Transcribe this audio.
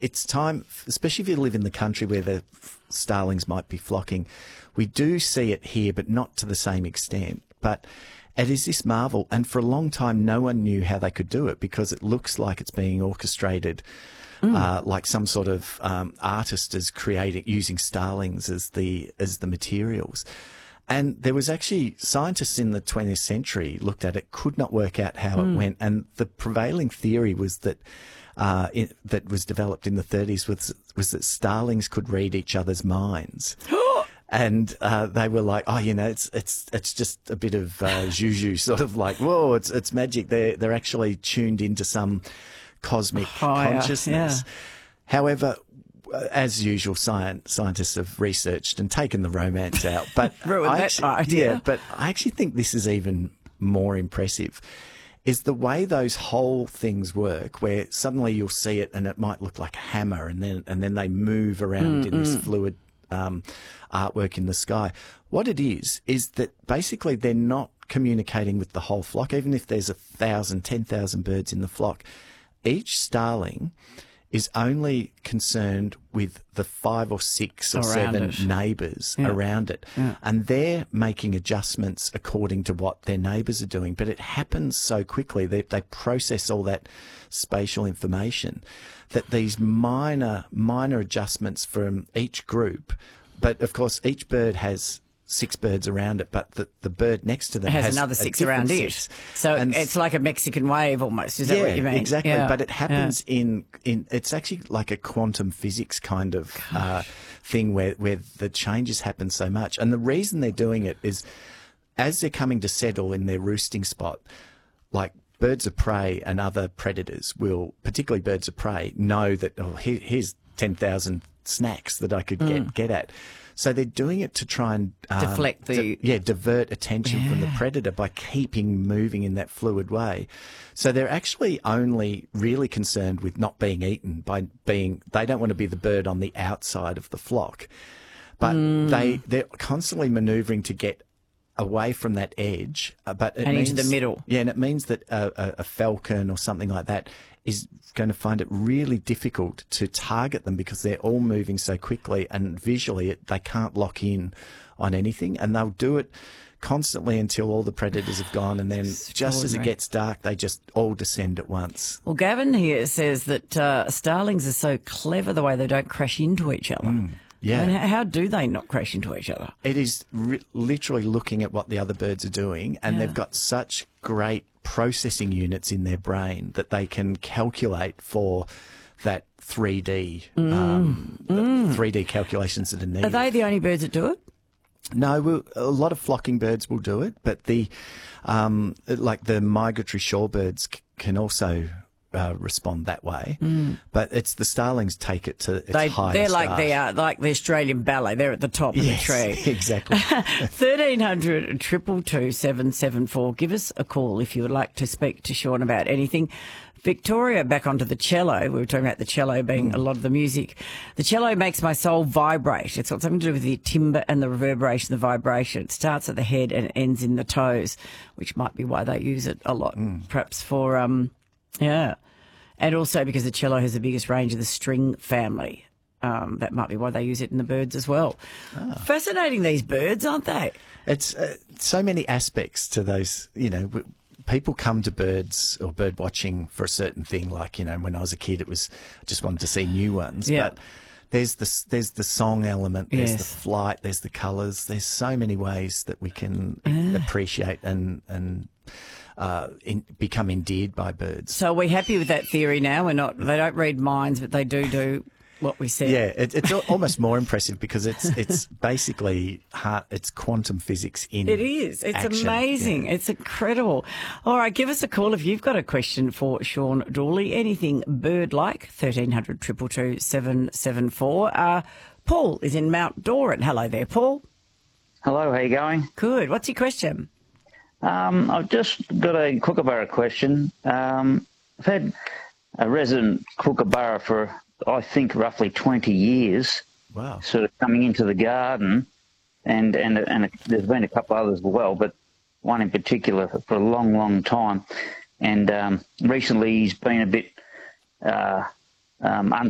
it's time, especially if you live in the country where the starlings might be flocking. We do see it here, but not to the same extent. But it is this marvel, and for a long time, no one knew how they could do it because it looks like it's being orchestrated, like some sort of artist is using starlings as the materials. And there was actually scientists in the 20th century looked at it, could not work out how it went, and the prevailing theory was that that was developed in the 30s was that starlings could read each other's minds. And they were like, oh, it's just a bit of juju, sort of like, whoa, it's magic. They're actually tuned into some cosmic consciousness. Yeah. However, as usual, scientists have researched and taken the romance out. But but I actually think this is even more impressive. Is the way those whole things work, where suddenly you'll see it and it might look like a hammer, and then they move around in this fluid artwork in the sky. What it is that basically they're not communicating with the whole flock. Even if there's 1,000, 10,000 birds in the flock, each starling is only concerned with the 5 or 6 or 7 neighbours around it. Yeah. And they're making adjustments according to what their neighbours are doing. But it happens so quickly. They process all that spatial information that these minor adjustments from each group, but of course each bird has 6 birds around it, but the bird next to them has another 6 around it. So it's like a Mexican wave almost. Is that what you mean? Exactly. Yeah. But it happens in it's actually like a quantum physics kind of thing where the changes happen so much. And the reason they're doing it is as they're coming to settle in their roosting spot, like birds of prey and other predators will, particularly birds of prey, know that, oh, here's 10,000 snacks that I could get at. So they're doing it to try and deflect divert attention from the predator by keeping moving in that fluid way. So they're actually only really concerned with not being eaten they don't want to be the bird on the outside of the flock. But they're constantly manoeuvring to get away from that edge, into the middle. Yeah, and it means that a falcon or something like that is going to find it really difficult to target them because they're all moving so quickly, and visually they can't lock in on anything, and they'll do it constantly until all the predators have gone, and then just as it gets dark, they just all descend at once. Well, Gavin here says that starlings are so clever the way they don't crash into each other. Yeah. And how do they not crash into each other? It is literally looking at what the other birds are doing, and they've got such great processing units in their brain that they can calculate for that 3D 3D calculations that are needed. Are they the only birds that do it? No, a lot of flocking birds will do it, but the like the migratory shorebirds can also respond that way, but it's the starlings take it to its highest. They're like the Australian ballet. They're at the top of the tree. Exactly. 1300 222 774. Give us a call if you would like to speak to Sean about anything. Victoria, back onto the cello. We were talking about the cello being a lot of the music. The cello makes my soul vibrate. It's got something to do with the timbre and the reverberation, the vibration. It starts at the head and ends in the toes, which might be why they use it a lot, perhaps for and also because the cello has the biggest range of the string family. That might be why they use it in the birds as well. Fascinating, these birds, aren't they? It's so many aspects to those, people come to birds or bird watching for a certain thing. Like, when I was a kid, I just wanted to see new ones. Yeah. But there's the song element, there's the flight, there's the colours. There's so many ways that we can appreciate and become endeared by birds. So are we happy with that theory now? They don't read minds, but they do what we said. Yeah, it's almost more impressive because it's basically it's quantum physics in It is. It's action. Amazing. Yeah. It's incredible. All right, give us a call if you've got a question for Sean Dawley. Anything bird-like, 1300 222 774. Paul is in Mount Doran. Hello there, Paul. Hello, how you going? Good. What's your question? I've just got a kookaburra question. I've had a resident kookaburra for, I think, roughly 20 years. Wow. Sort of coming into the garden, and there's been a couple others as well, but one in particular for a long, long time. And recently he's been a bit